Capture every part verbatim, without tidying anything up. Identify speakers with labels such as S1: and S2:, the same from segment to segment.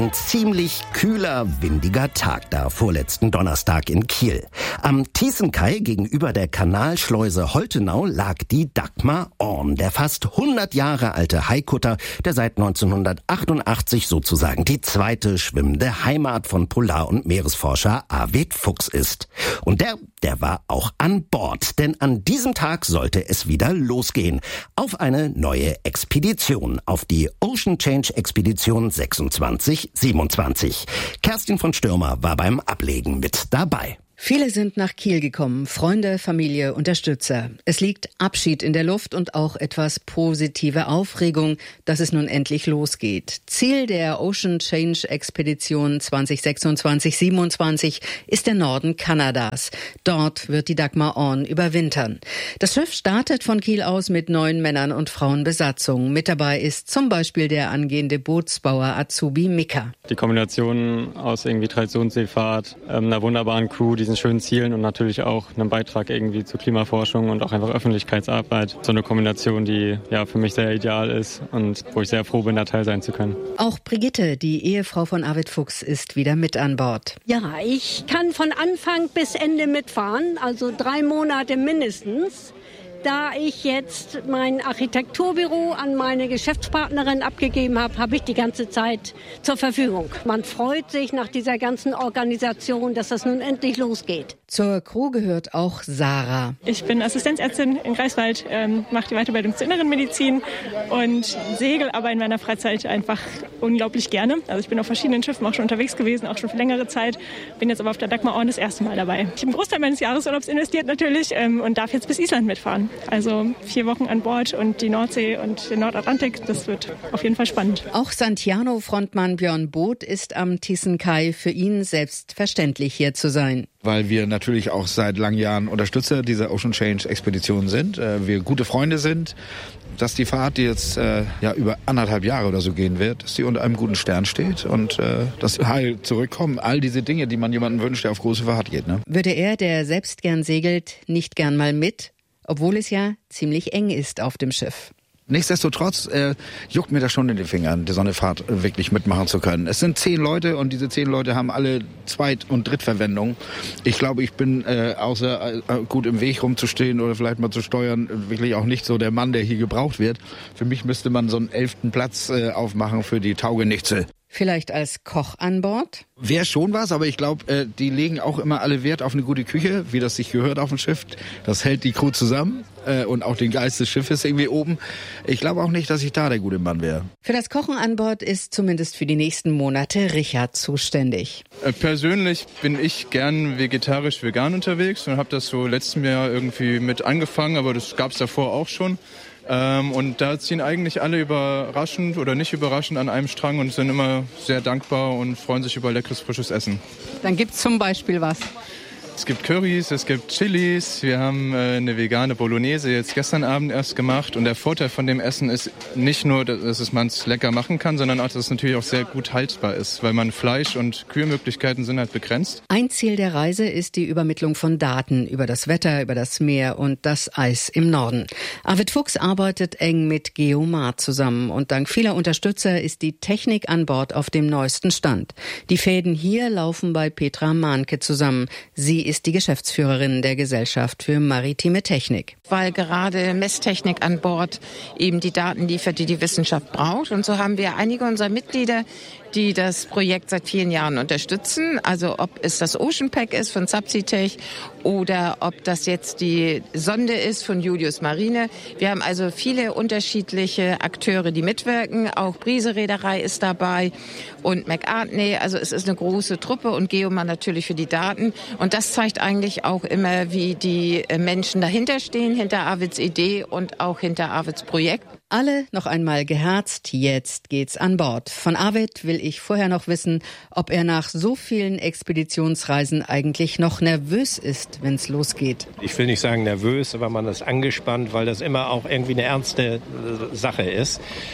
S1: Ein ziemlich kühler, windiger Tag da vorletzten Donnerstag in Kiel. Am Thießenkai gegenüber der Kanalschleuse Holtenau lag die Dagmar Orn, der fast hundert Jahre alte Haikutter, der seit neunzehnhundertachtundachtzig sozusagen die zweite schwimmende Heimat von Polar- und Meeresforscher Arvid Fuchs ist. Und der, der war auch an Bord, denn an diesem Tag sollte es wieder losgehen. Auf eine neue Expedition, auf die Ocean Change Expedition sechsundzwanzig siebenundzwanzig. Kerstin von Stürmer war beim Ablegen mit dabei.
S2: Viele sind nach Kiel gekommen, Freunde, Familie, Unterstützer. Es liegt Abschied in der Luft und auch etwas positive Aufregung, dass es nun endlich losgeht. Ziel der Ocean Change Expedition zwanzig sechsundzwanzig siebenundzwanzig ist der Norden Kanadas. Dort wird die Dagmar Orn überwintern. Das Schiff startet von Kiel aus mit neun Männern und Frauen Besatzung. Mit dabei ist zum Beispiel der angehende Bootsbauer Azubi Mika.
S3: Die Kombination aus irgendwie Traditionsseefahrt, einer wunderbaren Crew, die schönen Zielen und natürlich auch einen Beitrag irgendwie zur Klimaforschung und auch einfach Öffentlichkeitsarbeit. So eine Kombination, die ja für mich sehr ideal ist und wo ich sehr froh bin, da Teil sein zu können.
S2: Auch Brigitte, die Ehefrau von Arvid Fuchs, ist wieder mit an Bord.
S4: Ja, ich kann von Anfang bis Ende mitfahren, also drei Monate mindestens. Da ich jetzt mein Architekturbüro an meine Geschäftspartnerin abgegeben habe, habe ich die ganze Zeit zur Verfügung. Man freut sich nach dieser ganzen Organisation, dass das nun endlich losgeht.
S2: Zur Crew gehört auch Sarah.
S5: Ich bin Assistenzärztin in Greifswald, ähm, mache die Weiterbildung zur Inneren Medizin und segel aber in meiner Freizeit einfach unglaublich gerne. Also ich bin auf verschiedenen Schiffen auch schon unterwegs gewesen, auch schon für längere Zeit. Bin jetzt aber auf der Dagmar Orn das erste Mal dabei. Ich habe einen Großteil meines Jahresurlaubs investiert natürlich ähm, und darf jetzt bis Island mitfahren. Also vier Wochen an Bord und die Nordsee und den Nordatlantik, das wird auf jeden Fall spannend.
S2: Auch Santiano-Frontmann Björn Both ist am Thießenkai, für ihn selbstverständlich hier zu sein.
S6: Weil wir natürlich auch seit langen Jahren Unterstützer dieser Ocean Change Expedition sind. Wir gute Freunde sind, dass die Fahrt, die jetzt äh, ja über anderthalb Jahre oder so gehen wird, dass die unter einem guten Stern steht und äh, das Heil zurückkommen. All diese Dinge, die man jemandem wünscht, der auf große Fahrt geht. Ne?
S2: Würde er, der selbst gern segelt, nicht gern mal mit? Obwohl es ja ziemlich eng ist auf dem Schiff.
S6: Nichtsdestotrotz äh, juckt mir das schon in den Fingern, so eine Fahrt wirklich mitmachen zu können. Es sind zehn Leute und diese zehn Leute haben alle Zweit- und Drittverwendung. Ich glaube, ich bin äh, außer äh, gut im Weg rumzustehen oder vielleicht mal zu steuern, wirklich auch nicht so der Mann, der hier gebraucht wird. Für mich müsste man so einen elften Platz äh, aufmachen für die Taugenichtse.
S2: Vielleicht als Koch an Bord?
S6: Wäre schon was, aber ich glaube, äh, die legen auch immer alle Wert auf eine gute Küche, wie das sich gehört auf dem Schiff. Das hält die Crew zusammen äh, und auch den Geist des Schiffes irgendwie oben. Ich glaube auch nicht, dass ich da der gute Mann wäre.
S2: Für das Kochen an Bord ist zumindest für die nächsten Monate Richard zuständig.
S7: Äh, persönlich bin ich gern vegetarisch-vegan unterwegs und habe das so letztes Jahr irgendwie mit angefangen, aber das gab es davor auch schon. Ähm, und da ziehen eigentlich alle überraschend oder nicht überraschend an einem Strang und sind immer sehr dankbar und freuen sich über leckeres, frisches Essen.
S2: Dann gibt's zum Beispiel was?
S7: Es gibt Currys, es gibt Chilis, wir haben äh, eine vegane Bolognese jetzt gestern Abend erst gemacht. Und der Vorteil von dem Essen ist nicht nur, dass es man es lecker machen kann, sondern auch, dass es natürlich auch sehr gut haltbar ist, weil man Fleisch- und Kühlmöglichkeiten sind halt begrenzt.
S2: Ein Ziel der Reise ist die Übermittlung von Daten über das Wetter, über das Meer und das Eis im Norden. Arvid Fuchs arbeitet eng mit Geomar zusammen und dank vieler Unterstützer ist die Technik an Bord auf dem neuesten Stand. Die Fäden hier laufen bei Petra Mahnke zusammen. Sie ist die Geschäftsführerin der Gesellschaft für maritime Technik.
S8: Weil gerade Messtechnik an Bord eben die Daten liefert, die die Wissenschaft braucht. Und so haben wir einige unserer Mitglieder, die das Projekt seit vielen Jahren unterstützen. Also ob es das Ocean Pack ist von Subsea-Tech oder ob das jetzt die Sonde ist von Julius Marine. Wir haben also viele unterschiedliche Akteure, die mitwirken. Auch Brise Reederei ist dabei und McArtney. Also es ist eine große Truppe und Geomar natürlich für die Daten. Und das zeigt eigentlich auch immer, wie die Menschen dahinter stehen, hinter Arvids Idee und auch hinter Arvids Projekt.
S2: Alle noch einmal geherzt, jetzt geht's an Bord. Von Arvid will ich vorher noch wissen, ob er nach so vielen Expeditionsreisen eigentlich noch nervös ist, wenn's losgeht.
S9: Ich will nicht sagen nervös, aber man ist angespannt, weil das immer auch irgendwie eine ernste Sache ist.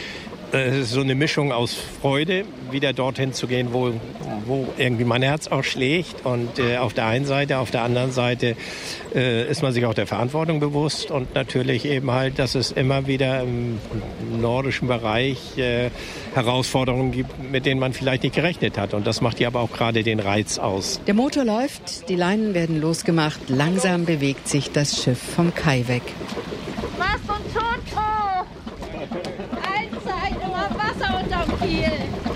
S9: Es ist so eine Mischung aus Freude, wieder dorthin zu gehen, wo, wo irgendwie mein Herz auch schlägt. Und äh, auf der einen Seite, auf der anderen Seite äh, ist man sich auch der Verantwortung bewusst. Und natürlich eben halt, dass es immer wieder im nordischen Bereich äh, Herausforderungen gibt, mit denen man vielleicht nicht gerechnet hat. Und das macht ja aber auch gerade den Reiz aus.
S2: Der Motor läuft, die Leinen werden losgemacht. Langsam bewegt sich das Schiff vom Kai weg.
S10: Was und Toto! Allzeit immer Wasser unterm Kiel.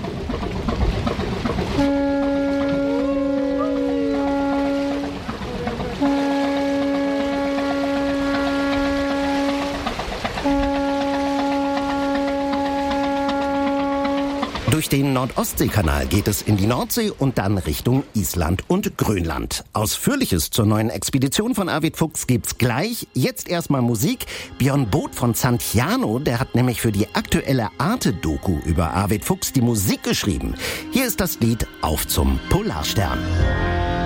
S1: Durch den Nord-Ostsee-Kanal geht es in die Nordsee und dann Richtung Island und Grönland. Ausführliches zur neuen Expedition von Arvid Fuchs gibt's gleich. Jetzt erstmal Musik. Björn Both von Santiano, der hat nämlich für die aktuelle Arte-Doku über Arvid Fuchs die Musik geschrieben. Hier ist das Lied Auf zum Polarstern.